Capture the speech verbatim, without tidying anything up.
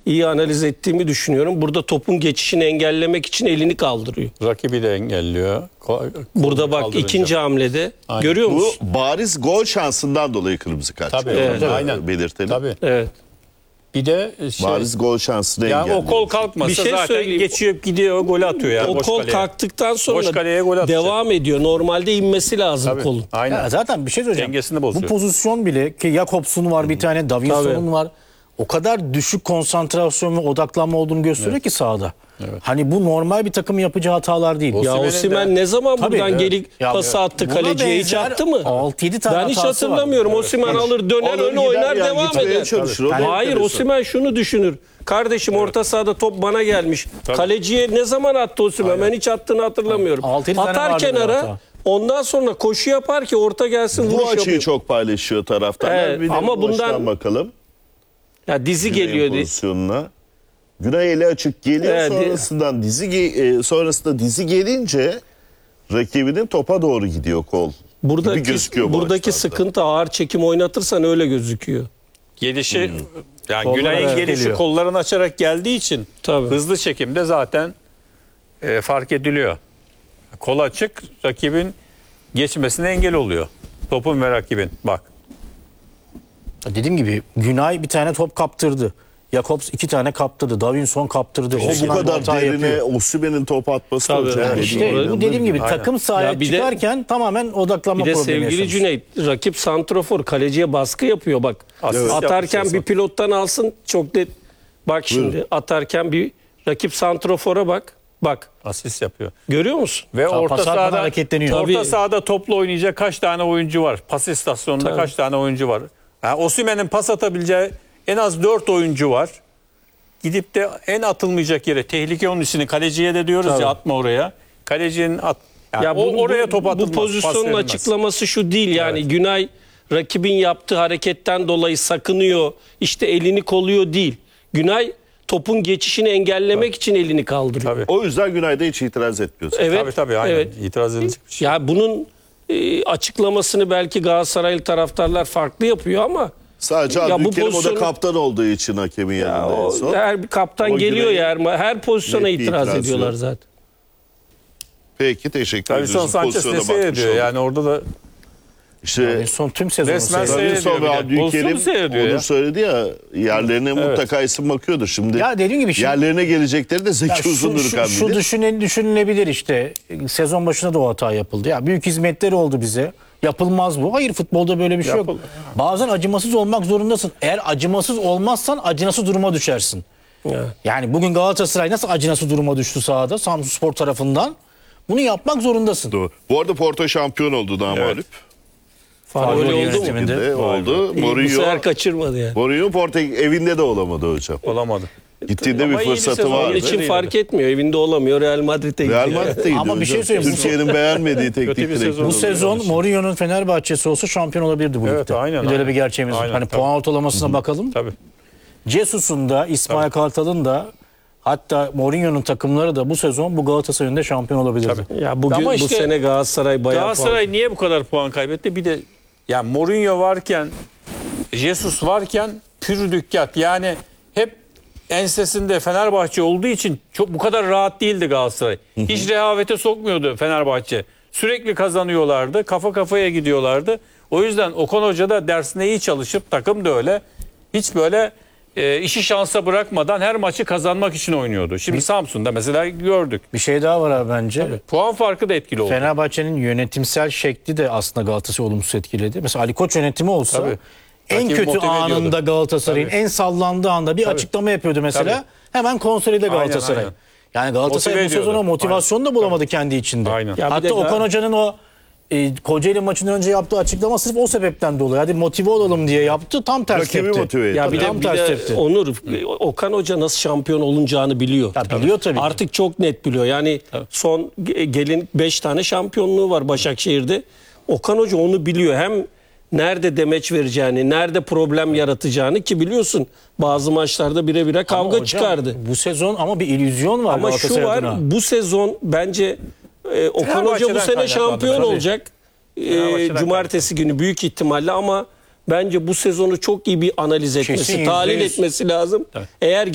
iyi analiz ettiğimi düşünüyorum. Burada topun geçişini engellemek için elini kaldırıyor. Rakibi de engelliyor. Burada bak kaldırınca. ikinci hamlede aynen. Görüyor musun? Bu bariz gol şansından dolayı kırmızı kart. Tabii, evet, aynen. Belirtelim. Tabii. Evet. Bir de şey, bariz gol şansını ya engelliyor. O kol kalkmasa bir şey zaten söyleyeyim. Geçiyor gidiyor gol atıyor ya. O boş kol kaleye. kalktıktan sonra devam ediyor. Normalde inmesi lazım tabii, kolun. Aynen. Ya zaten bir şey söyleyeceğim. Dengesini bozuyor. Bu pozisyon bile ki Jakobs'un var bir tane, Davinson'un var. O kadar düşük konsantrasyon ve odaklanma olduğunu gösteriyor evet. ki sahada. Evet. Hani bu normal bir takım yapacağı hatalar değil. Ya Osimhen de... ne zaman tabii, buradan evet. geri pası attı kaleciye hiç attı mı? altı yedi tane ben hiç hatırlamıyorum. Evet. Osimhen evet. alır döner öne oynar yani, devam eder. Yani hayır Osimhen şunu düşünür. Kardeşim evet. orta sahada top bana gelmiş. Tabii. Kaleciye ne zaman attı Osimhen? Ben hiç attığını hatırlamıyorum. Atar kenara. Ondan sonra koşu yapar ki orta gelsin vuruş yapıyor. Bu açıyı çok paylaşıyor taraftarlar. Evet. Ama bundan bakalım. Ya dizi Güney'in geliyor pozisyonuna. Güney eli açık geliyor evet, sonrasından dizi e, sonrasında dizi gelince rakibinin topa doğru gidiyor kol. Buradaki buradaki sıkıntı ağır çekim oynatırsan öyle gözüküyor. Gelişi hmm. yani Güney'in gelişi geliyor. Kollarını açarak geldiği için tabii. Hızlı çekimde zaten e, fark ediliyor. Kol açık rakibin geçmesine engel oluyor. Topun ve rakibin bak. Dediğim gibi Günay bir tane top kaptırdı. Jakobs iki tane kaptırdı. Davinson kaptırdı. O bu kadar derine Osimhen'in top atması olacak. Yani işte bu dediğim gibi aynen. Takım sahaya çıkarken de, tamamen odaklanma problemi yaşamış. Bir de sevgili Cüneyt, rakip santrofor kaleciye baskı yapıyor bak. Evet. Atarken bir pilottan alsın çok net. Bak şimdi buyurun. Atarken bir rakip santrofora bak. Bak. Asist yapıyor. Görüyor musun? Ve Sağ orta sahada hareketleniyor. Orta sahada topla oynayacak kaç tane oyuncu var? Pas istasyonunda tabii. Kaç tane oyuncu var? Yani Osimhen'in pas atabileceği en az dört oyuncu var. Gidip de en atılmayacak yere tehlike onun için kaleciye de diyoruz tabii. Ya atma oraya. Kalecinin at yani ya bu, o, oraya top atılmaz. Bu pozisyonun açıklaması şu değil yani evet. Günay rakibin yaptığı hareketten dolayı sakınıyor. İşte elini koluyor değil. Günay topun geçişini engellemek tabii. için elini kaldırıyor. Tabii. O yüzden Günay'da hiç itiraz etmiyorsun. Evet. Tabii tabii aynen. Evet. İtiraz edilecek bir şey. Ya bunun e, açıklamasını belki Galatasaraylı taraftarlar farklı yapıyor ama sadece Abdülkerim pozisyonu... o da kaptan olduğu için hakemin ya yanında o, en son. Her bir kaptan o geliyor ya her, her pozisyona itiraz, itiraz ediyorlar yok. Zaten. Peki teşekkür ederim. Son Sanchez ne seyrediyor yani orada da işte yani son tüm sezonu seyrediyor. Ve Abdülkerim onu söyledi ya yerlerine evet. Mutlaka isim bakıyordur şimdi. Ya dediğim gibi şimdi, yerlerine gelecekleri de Zeki Uzunduruk abi. Şu, şu düşünün, düşünülebilir işte sezon başında da o hata yapıldı. Ya büyük hizmetleri oldu bize. Yapılmaz bu. Hayır futbolda böyle bir şey Yapıl yok. Bazen acımasız olmak zorundasın. Eğer acımasız olmazsan acınası duruma düşersin. Evet. Yani bugün Galatasaray nasıl acınası duruma düştü sahada Samsunspor tarafından? Bunu yapmak zorundasın. Doğru. Bu arada Porto şampiyon oldu daha evet. Mağlup. Faul oldu mu? Oldu. Mourinho, bu sefer kaçırmadı yani. Mourinho Porto evinde de olamadı hocam. Olamadı. Gittiğinde bir fırsatı var. Onun için fark etmiyor. Evinde olamıyor. Real Madrid'e gidiyor. Real Madrid'e gidiyor. Ama bir şey söyleyeyim. Türkiye'nin beğenmediği teknik direktör. Bu sezon Mourinho'nun Fenerbahçe'si olsa şampiyon olabilirdi bu evet, ligde. Aynen, bir de öyle bir gerçeğimiz var. Hani tabii. Puan ortalamasına Hı-hı. bakalım. Tabii. Cesus'un da, İsmail tabii. Kartal'ın da hatta Mourinho'nun takımları da bu sezon bu Galatasaray'ın da şampiyon olabilirdi. Tabii. Ya bugün Ama işte, bu sene Galatasaray bayağı Galatasaray puan. Niye bu kadar puan kaybetti? Bir de yani Mourinho varken, Jesus varken pür dükkat. Yani hep ensesinde Fenerbahçe olduğu için çok bu kadar rahat değildi Galatasaray. Hiç rehavete sokmuyordu Fenerbahçe. Sürekli kazanıyorlardı. Kafa kafaya gidiyorlardı. O yüzden Okan Hoca da dersine iyi çalışıp takım da öyle. Hiç böyle e, işi şansa bırakmadan her maçı kazanmak için oynuyordu. Şimdi Samsun'da mesela gördük. Bir şey daha var abi bence. Tabii. Puan farkı da etkili oldu. Fenerbahçe'nin yönetimsel şekli de aslında Galatasaray'ı olumsuz etkiledi. Mesela Ali Koç yönetimi olsa tabii. En Rakibi kötü anında Galatasaray'ın en sallandığı anda bir tabii. Açıklama yapıyordu mesela. Tabii. Hemen konsolide Galatasaray. Aynen, aynen. Yani Galatasaray motive bu sezona motivasyonu da bulamadı tabii. Kendi içinde. Aynen. Hatta Okan Hoca'nın o e, Kocaeli maçından önce yaptığı açıklama sırf o sebepten dolayı. Hadi motive olalım diye yaptı. Tam ters tepti. Motive ya bir de, tam bir ters de tepti. Onur, Okan Hoca nasıl şampiyon olunacağını biliyor. Ya biliyor tabii. Artık çok net biliyor. Yani tabii. Son gelin beş tane şampiyonluğu var Başakşehir'de. Okan Hoca onu biliyor. Hem nerede demeç vereceğini, nerede problem yaratacağını ki biliyorsun bazı maçlarda bire bire kavga hocam, çıkardı. Bu sezon ama bir illüzyon var. Ama şu var adına. Bu sezon bence e, Okan Hoca bu sene şampiyon tabii. Olacak. E, cumartesi günü büyük ihtimalle ama bence bu sezonu çok iyi bir analiz etmesi, kesin tahlil etmesi lazım. Tabii. Eğer